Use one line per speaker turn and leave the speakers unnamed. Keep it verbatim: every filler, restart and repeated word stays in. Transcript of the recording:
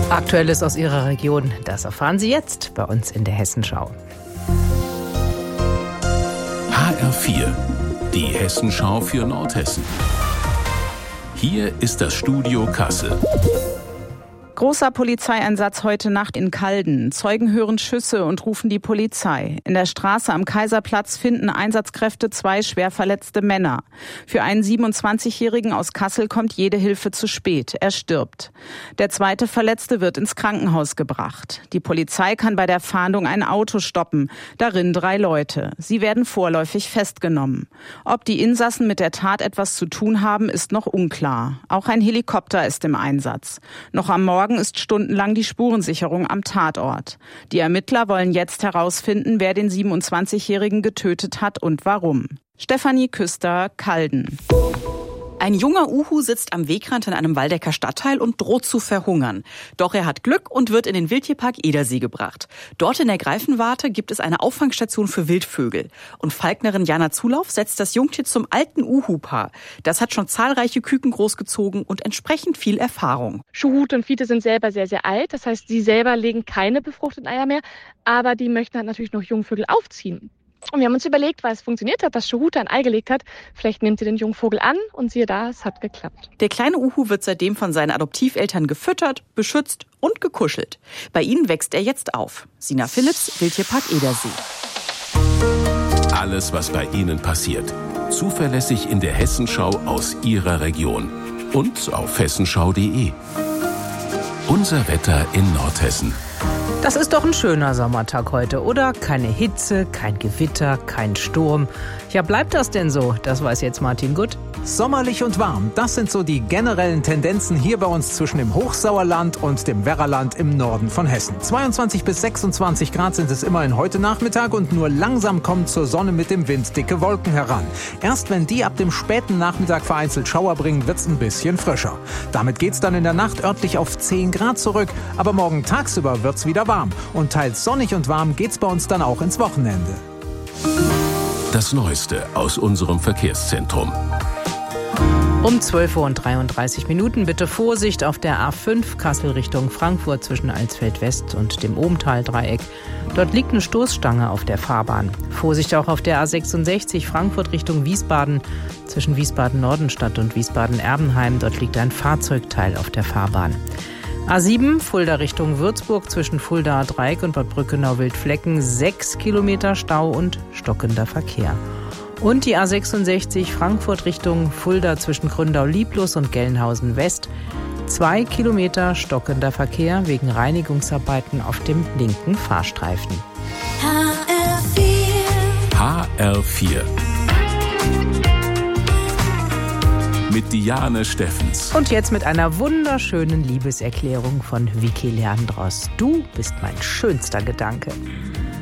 Aktuelles aus Ihrer Region, das erfahren Sie jetzt bei uns in der Hessenschau.
H R vier, die Hessenschau für Nordhessen. Hier ist das Studio Kassel.
Großer Polizeieinsatz heute Nacht in Calden. Zeugen hören Schüsse und rufen die Polizei. In der Straße am Kaiserplatz finden Einsatzkräfte zwei schwer verletzte Männer. Für einen siebenundzwanzigjährigen aus Kassel kommt jede Hilfe zu spät. Er stirbt. Der zweite Verletzte wird ins Krankenhaus gebracht. Die Polizei kann bei der Fahndung ein Auto stoppen. Darin drei Leute. Sie werden vorläufig festgenommen. Ob die Insassen mit der Tat etwas zu tun haben, ist noch unklar. Auch ein Helikopter ist im Einsatz. Noch am Morgen ist stundenlang die Spurensicherung am Tatort. Die Ermittler wollen jetzt herausfinden, wer den siebenundzwanzigjährigen getötet hat und warum. Stefanie Küster, Calden.
Ein junger Uhu sitzt am Wegrand in einem Waldecker Stadtteil und droht zu verhungern. Doch er hat Glück und wird in den Wildtierpark Edersee gebracht. Dort in der Greifenwarte gibt es eine Auffangstation für Wildvögel. Und Falknerin Jana Zulauf setzt das Jungtier zum alten Uhu-Paar. Das hat schon zahlreiche Küken großgezogen und entsprechend viel Erfahrung.
Schuhute und Fiete sind selber sehr, sehr alt. Das heißt, sie selber legen keine befruchteten Eier mehr. Aber die möchten halt natürlich noch Jungvögel aufziehen. Und wir haben uns überlegt, weil es funktioniert hat, dass Schuhute ein Ei gelegt hat. Vielleicht nimmt sie den Jungvogel an und siehe da, es hat geklappt.
Der kleine Uhu wird seitdem von seinen Adoptiveltern gefüttert, beschützt und gekuschelt. Bei ihnen wächst er jetzt auf. Sina Philipps, Wildtierpark Edersee.
Alles, was bei Ihnen passiert. Zuverlässig in der Hessenschau aus Ihrer Region. Und auf hessenschau punkt de. Unser Wetter in Nordhessen.
Das ist doch ein schöner Sommertag heute, oder? Keine Hitze, kein Gewitter, kein Sturm. Ja, bleibt das denn so? Das weiß jetzt Martin Gutt.
Sommerlich und warm, das sind so die generellen Tendenzen hier bei uns zwischen dem Hochsauerland und dem Werraland im Norden von Hessen. zweiundzwanzig bis sechsundzwanzig Grad sind es immerhin heute Nachmittag und nur langsam kommen zur Sonne mit dem Wind dicke Wolken heran. Erst wenn die ab dem späten Nachmittag vereinzelt Schauer bringen, wird's ein bisschen frischer. Damit geht's dann in der Nacht örtlich auf zehn Grad zurück, aber morgen tagsüber wird's wieder warm. Und teils sonnig und warm geht's bei uns dann auch ins Wochenende.
Das Neueste aus unserem Verkehrszentrum.
Um zwölf Uhr dreiunddreißig Minuten bitte Vorsicht auf der A fünf Kassel Richtung Frankfurt zwischen Alsfeld West und dem Ohmtal-Dreieck. Dort liegt eine Stoßstange auf der Fahrbahn. Vorsicht auch auf der A sechsundsechzig Frankfurt Richtung Wiesbaden zwischen Wiesbaden-Nordenstadt und Wiesbaden-Erbenheim. Dort liegt ein Fahrzeugteil auf der Fahrbahn. A sieben Fulda Richtung Würzburg zwischen Fuldaer Dreieck und Bad Brückenau-Wildflecken. Sechs Kilometer Stau und stockender Verkehr. Und die A sechsundsechzig Frankfurt Richtung Fulda zwischen Gründau-Lieblus und Gelnhausen West. Zwei Kilometer stockender Verkehr wegen Reinigungsarbeiten auf dem linken Fahrstreifen.
H R vier. H R vier. Mit Diane Steffens.
Und jetzt mit einer wunderschönen Liebeserklärung von Vicky Leandros. Du bist mein schönster Gedanke.